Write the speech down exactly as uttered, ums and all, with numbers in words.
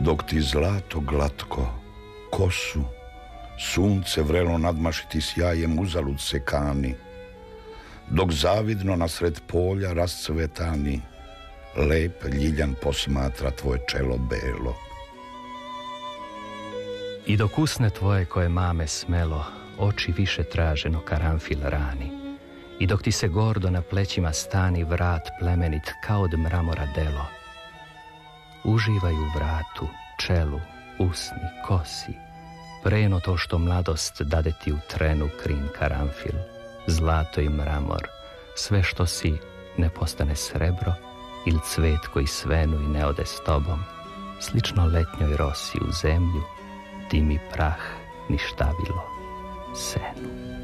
Dok ti zlato glatko kosu sunce vrelo nadmašiti sjajem uzalud se kani, dok zavidno nasred polja rascvetani lep ljiljan posmatra tvoje čelo belo. I dok usne tvoje koje mame smelo oči više traženo karanfil rani, i dok ti se gordo na plećima stani vrat plemenit kao od mramora delo, uživaj u vratu, čelu, usni, kosi, preno to što mladost dade ti u trenu krin karanfil, zlato i mramor, sve što si ne postane srebro ili cvet koji svenu i ne ode s tobom, slično letnjoj rosi u zemlju, dimi prah ništavilo senu.